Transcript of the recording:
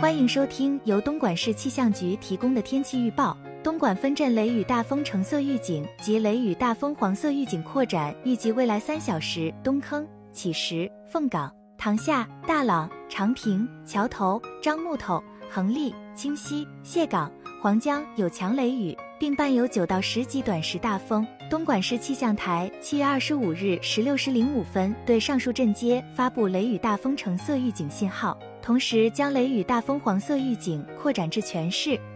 欢迎收听由东莞市气象局提供的天气预报。东莞分镇雷雨大风橙色预警及雷雨大风黄色预警扩展，预计未来3小时，东坑、乞石、凤岗、塘下、大朗、长平、桥头、樟木头、横沥、清溪、蟹岗、黄江有强雷雨，并伴有9到10级短时大风。东莞市气象台7月25日16时05分对上述镇街发布雷雨大风橙色预警信号，同时将雷雨大风黄色预警扩展至全市。